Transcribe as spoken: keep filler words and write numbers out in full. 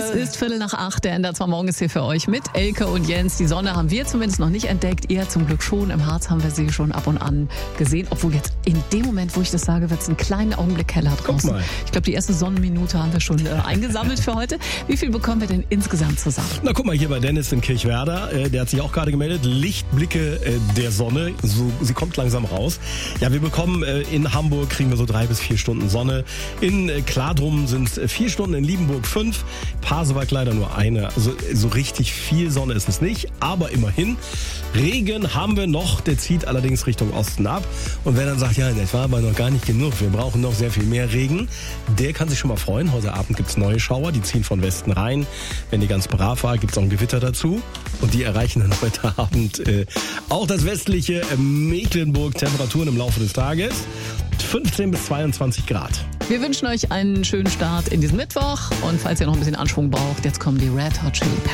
Es ist Viertel nach acht, der Ender zwar morgen ist hier für euch mit Elke und Jens. Die Sonne haben wir zumindest noch nicht entdeckt, ihr zum Glück schon. Im Harz haben wir sie schon ab und an gesehen. Obwohl jetzt in dem Moment, wo ich das sage, wird es einen kleinen Augenblick heller draußen. Guck mal. Ich glaube, die erste Sonnenminute haben wir schon äh, eingesammelt für heute. Wie viel bekommen wir denn insgesamt zusammen? Na guck mal, hier bei Dennis in Kirchwerder, äh, der hat sich auch gerade gemeldet. Lichtblicke äh, der Sonne, so, sie kommt langsam raus. Ja, wir bekommen äh, in Hamburg, kriegen wir so drei bis vier Stunden Sonne. In äh, Kladrum sind es vier Stunden, in Liebenburg fünf. Pasewalk leider nur eine. Also so richtig viel Sonne ist es nicht, aber immerhin. Regen haben wir noch, der zieht allerdings Richtung Osten ab. Und wer dann sagt, ja, das war aber noch gar nicht genug, wir brauchen noch sehr viel mehr Regen, der kann sich schon mal freuen. Heute Abend gibt es neue Schauer, die ziehen von Westen rein. Wenn die ganz brav war, gibt es auch ein Gewitter dazu. Und die erreichen dann heute Abend äh, auch das westliche äh, Mecklenburg. Temperaturen im Laufe des Tages fünfzehn bis zweiundzwanzig Grad. Wir wünschen euch einen schönen Start in diesen Mittwoch. Und falls ihr noch ein bisschen Anschwung braucht, jetzt kommen die Red Hot Chili Peppers.